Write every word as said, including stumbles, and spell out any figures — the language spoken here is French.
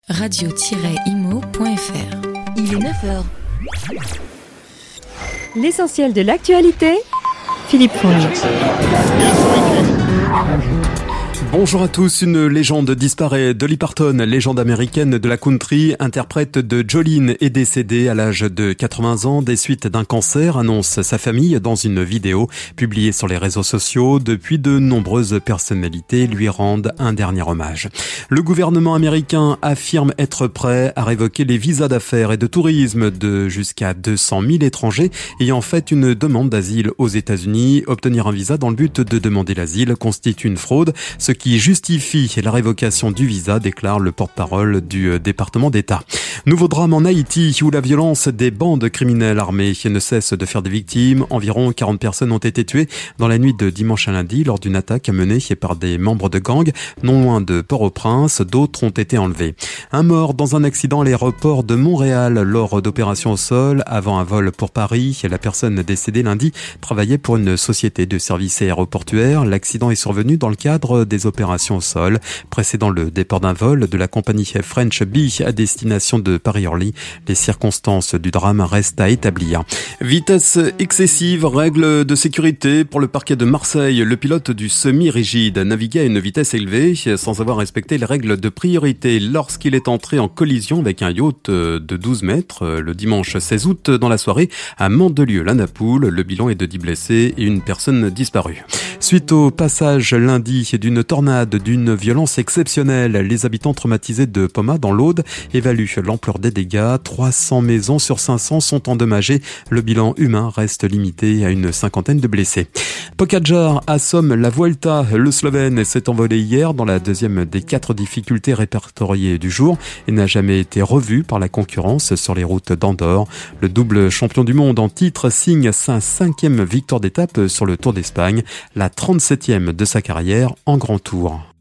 radio tiret imo point f r. Il est neuf heures. L'essentiel de l'actualité, Philippe Fournier. Bonjour à tous, une légende disparaît. Dolly Parton, légende américaine de la country, interprète de Jolene, est décédée à l'âge de quatre-vingts ans des suites d'un cancer, annonce sa famille dans une vidéo publiée sur les réseaux sociaux. Depuis, de nombreuses personnalités lui rendent un dernier hommage. Le gouvernement américain affirme être prêt à révoquer les visas d'affaires et de tourisme de jusqu'à deux cent mille étrangers ayant fait une demande d'asile aux États-Unis. Obtenir un visa dans le but de demander l'asile constitue une fraude, ce qui justifie la révocation du visa, déclare le porte-parole du département d'État. Nouveau drame en Haïti où la violence des bandes criminelles armées ne cesse de faire des victimes. Environ quarante personnes ont été tuées dans la nuit de dimanche à lundi lors d'une attaque menée par des membres de gangs non loin de Port-au-Prince. D'autres ont été enlevés. Un mort dans un accident à l'aéroport de Montréal lors d'opérations au sol avant un vol pour Paris. La personne décédée lundi travaillait pour une société de services aéroportuaires. L'accident est survenu dans le cadre des opérations au sol précédant le départ d'un vol de la compagnie French Bee à destination de Paris-Orly. Les circonstances du drame restent à établir. Vitesse excessive, règles de sécurité pour le parquet de Marseille. Le pilote du semi-rigide naviguait à une vitesse élevée sans avoir respecté les règles de priorité lorsqu'il est entré en collision avec un yacht de douze mètres le dimanche seize août dans la soirée à Mandelieu-la-Napoule. Le bilan est de dix blessés et une personne disparue. Suite au passage lundi d'une tornade d'une violence exceptionnelle, les habitants traumatisés de Poma dans l'Aude évaluent l'ampleur des dégâts. trois cents maisons sur cinq cents sont endommagées. Le bilan humain reste limité à une cinquantaine de blessés. Pogačar assomme la Vuelta. Le Slovène s'est envolé hier dans la deuxième des quatre difficultés répertoriées du jour et n'a jamais été revu par la concurrence sur les routes d'Andorre. Le double champion du monde en titre signe sa cinquième victoire d'étape sur le Tour d'Espagne, la trente-septième de sa carrière en Grand Tour.